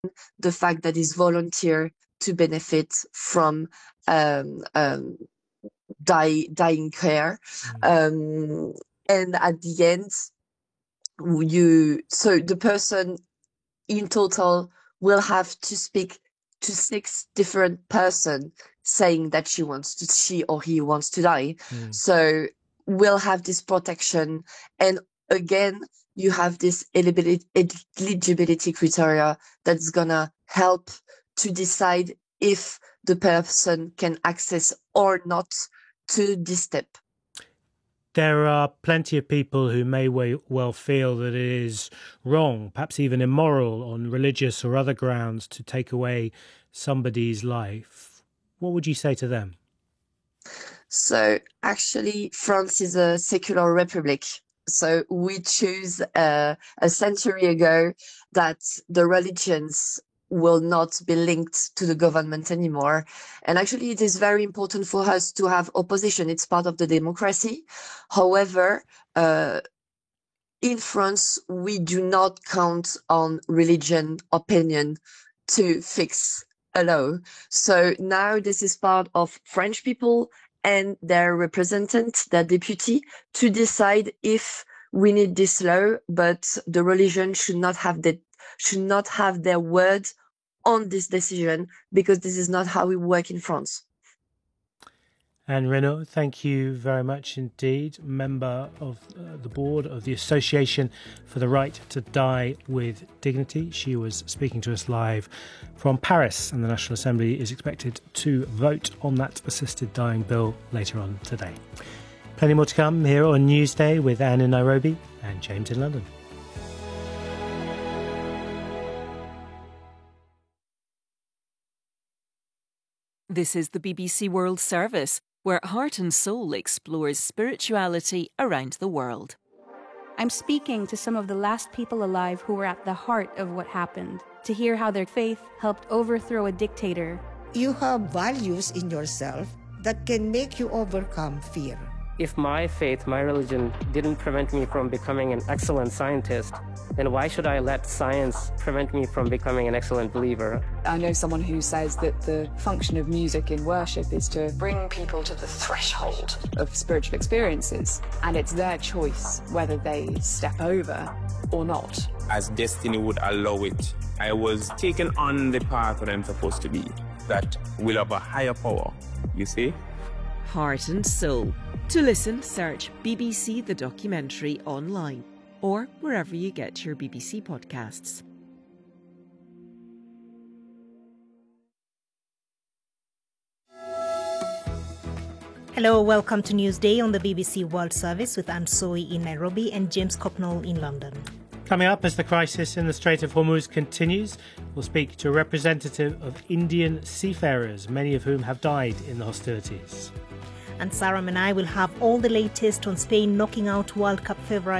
the fact that it's volunteer to benefit from dying care. And at the end, so the person in total will have to speak to 6 different person saying that she or he wants to die. So we'll have this protection. And again, you have this eligibility criteria that's gonna help to decide if the person can access or not to this step. There are plenty of people who may well feel that it is wrong, perhaps even immoral on religious or other grounds to take away somebody's life. What would you say to them? So actually, France is a secular republic. So we choose a century ago that the religions will not be linked to the government anymore. And actually, it is very important for us to have opposition. It's part of the democracy. However, in France, we do not count on religion opinion to fix a law. So now this is part of French people and their representatives, their deputy, to decide if we need this law, but the religion should not have their word on this decision, because this is not how we work in France. Anne Reynaud, thank you very much indeed, member of the board of the Association for the Right to Die with Dignity. She was speaking to us live from Paris, and the National Assembly is expected to vote on that assisted dying bill later on today. Plenty more to come here on Newsday with Anne in Nairobi and James in London. This is the BBC World Service, where Heart and Soul explores spirituality around the world. I'm speaking to some of the last people alive who were at the heart of what happened, to hear how their faith helped overthrow a dictator. You have values in yourself that can make you overcome fear. If my faith, my religion, didn't prevent me from becoming an excellent scientist, then why should I let science prevent me from becoming an excellent believer? I know someone who says that the function of music in worship is to bring people to the threshold of spiritual experiences, and it's their choice whether they step over or not. As destiny would allow it, I was taken on the path that I'm supposed to be, that will have a higher power, you see? Heart and Soul. To listen, search BBC The Documentary online or wherever you get your BBC podcasts. Hello, welcome to Newsday on the BBC World Service with Anne Soy in Nairobi and James Copnall in London. Coming up, as the crisis in the Strait of Hormuz continues, we'll speak to a representative of Indian seafarers, many of whom have died in the hostilities. And Sarah and I will have all the latest on Spain knocking out World Cup favourite